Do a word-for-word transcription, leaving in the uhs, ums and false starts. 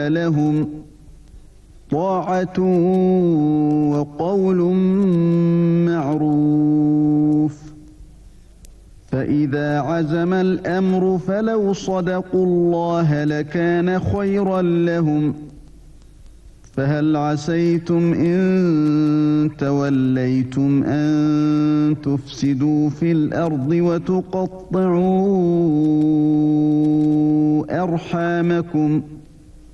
لهم طاعة وقول معروف فإذا عزم الأمر فلو صدقوا الله لكان خيرا لهم فهل عسيتم إن توليتم أن تفسدوا في الأرض وتقطعوا أرحامكم